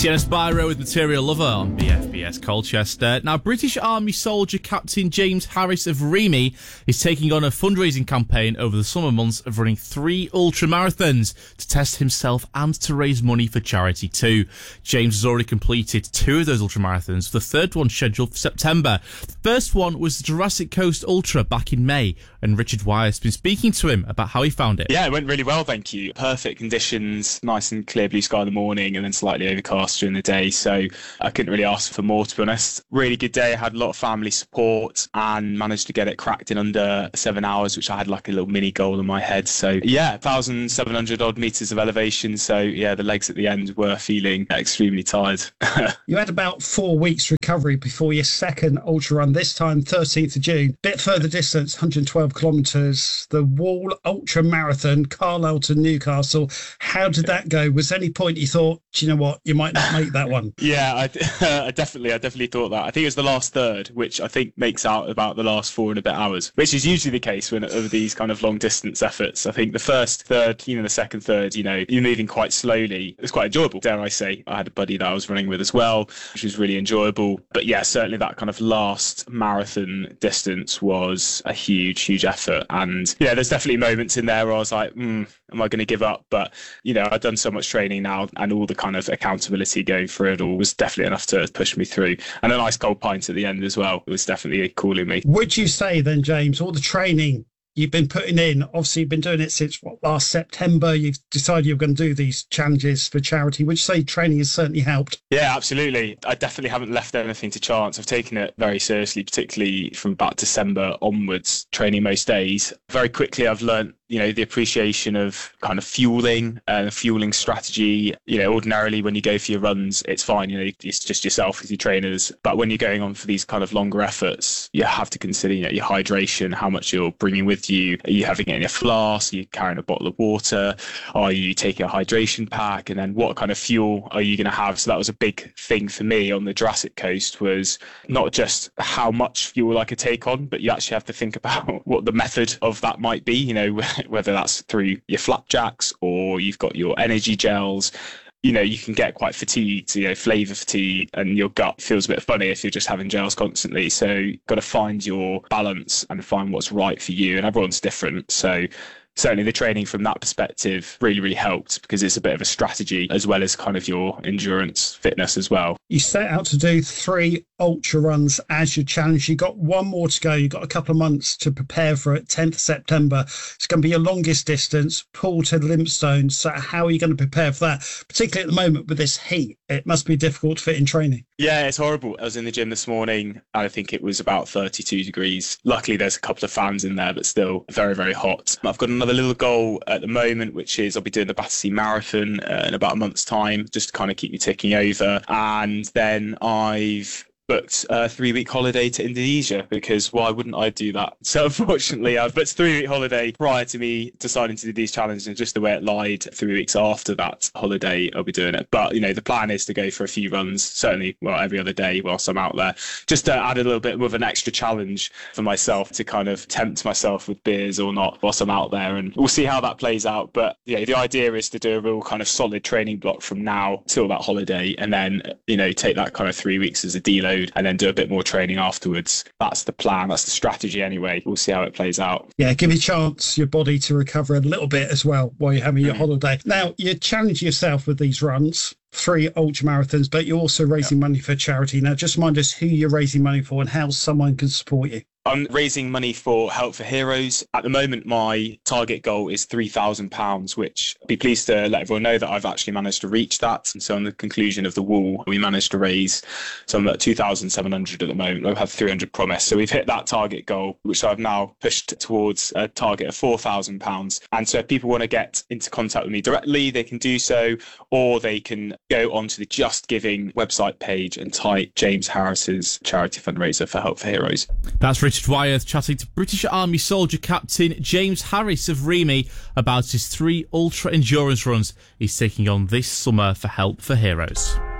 Sienna Spyro with Material Lover on BFBS Colchester. Now, British Army soldier Captain James Harris of Remy is taking on a fundraising campaign over the summer months of running 3 ultramarathons to test himself and to raise money for charity too. James has already completed 2 of those ultramarathons, the third one scheduled for September. The first one was the Jurassic Coast Ultra back in May, and Richard Wyeth's been speaking to him about how he found it. Yeah, it went really well, thank you. Perfect conditions, nice and clear blue sky in the morning and then slightly overcast during the day, so I couldn't really ask for more, to be honest. Really good day. I had a lot of family support and managed to get it cracked in under 7 hours, which I had like a little mini goal in my head. So yeah, 1,700 odd metres of elevation, so yeah, the legs at the end were feeling extremely tired. You had about 4 weeks recovery before your second ultra run, this time 13th of June. Bit further distance, 112 kilometres, the Wall Ultra Marathon, Carlisle to Newcastle. How did that go? Was there any point you thought, do you know what, you might not make that one? Yeah, I definitely thought that. I think it was the last third, which I think makes out about the last 4 and a bit hours, which is usually the case when over these kind of long distance efforts. I think the first third, the second third, you're moving quite slowly. It was quite enjoyable, dare I say. I had a buddy that I was running with as well, which was really enjoyable. But yeah, certainly that kind of last marathon distance was a huge effort. And yeah, there's definitely moments in there where I was like, am I going to give up? But I've done so much training now, and all the kind of accountability going through it all was definitely enough to push me through. And a nice cold pint at the end as well. It was definitely cooling me. Would you say then, James, all the training you've been putting in, obviously you've been doing it since last September, you've decided you're going to do these challenges for charity. Would you say training has certainly helped? Yeah, absolutely. I definitely haven't left anything to chance. I've taken it very seriously, particularly from about December onwards, training most days. Very quickly I've learnt the appreciation of kind of fueling and fueling strategy. Ordinarily when you go for your runs, it's fine, it's just yourself with your trainers. But when you're going on for these kind of longer efforts, you have to consider, your hydration, how much you're bringing with you. Are you having it in a flask? Are you carrying a bottle of water? Are you taking a hydration pack? And then what kind of fuel are you going to have? So that was a big thing for me on the Jurassic Coast, was not just how much fuel I could take on, but you actually have to think about what the method of that might be, whether that's through your flapjacks or you've got your energy gels. You can get quite fatigued, flavour fatigue, and your gut feels a bit funny if you're just having gels constantly. So you've got to find your balance and find what's right for you, and everyone's different. So certainly the training from that perspective really helped, because it's a bit of a strategy as well as kind of your endurance fitness as well. You set out to do 3 ultra runs as your challenge. You got 1 more to go. You got a couple of months to prepare for it. 10th September. It's going to be your longest distance, Poole to Limpstone. So how are you going to prepare for that? Particularly at the moment with this heat, it must be difficult to fit in training. Yeah, it's horrible. I was in the gym this morning and I think it was about 32 degrees. Luckily, there's a couple of fans in there, but still very hot. I've got another little goal at the moment, which is I'll be doing the Battersea Marathon in about a month's time, just to kind of keep me ticking over. And then I've booked a 3-week holiday to Indonesia, because why wouldn't I do that? So unfortunately, I've booked a 3-week holiday prior to me deciding to do these challenges, and just the way it lied, 3 weeks after that holiday, I'll be doing it. But, the plan is to go for a few runs, certainly, every other day whilst I'm out there, just to add a little bit of an extra challenge for myself, to kind of tempt myself with beers or not whilst I'm out there. And we'll see how that plays out. But, the idea is to do a real kind of solid training block from now till that holiday, and then, take that kind of 3 weeks as a deload, and then do a bit more training afterwards. That's the plan. That's the strategy anyway. We'll see how it plays out. Yeah, give you a chance, your body to recover a little bit as well while you're having your holiday. Now, you challenge yourself with these runs, 3 ultra marathons, but you're also raising money for charity. Now, just remind us who you're raising money for and how someone can support you. I'm raising money for Help for Heroes. At the moment, my target goal is £3,000, which I'd be pleased to let everyone know that I've actually managed to reach that. And so on the conclusion of the Wall, we managed to raise, so I'm at 2,700 at the moment. I've had 300 promised. So we've hit that target goal, which I've now pushed towards a target of £4,000. And so if people want to get into contact with me directly, they can do so, or they can go onto the Just Giving website page and type James Harris's charity fundraiser for Help for Heroes. That's Richard Wyeth chatting to British Army soldier Captain James Harris of Remy about his 3 ultra endurance runs he's taking on this summer for Help for Heroes.